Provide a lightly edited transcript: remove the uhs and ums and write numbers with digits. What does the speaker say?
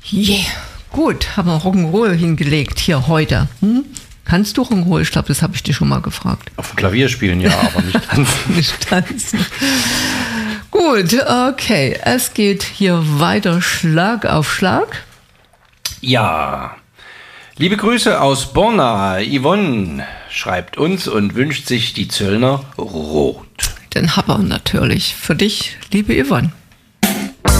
Yeah, gut, haben wir Rock'n'Roll hingelegt hier heute. Kannst du Rock'n'Roll? Ich glaube, das habe ich dir schon mal gefragt. Auf dem Klavier spielen, ja, aber nicht tanzen. Nicht tanzen. Gut, okay. Es geht hier weiter Schlag auf Schlag. Ja. Liebe Grüße aus Borna. Yvonne schreibt uns und wünscht sich die Zöllner rot. Den Happer natürlich. Für dich, liebe Yvonne.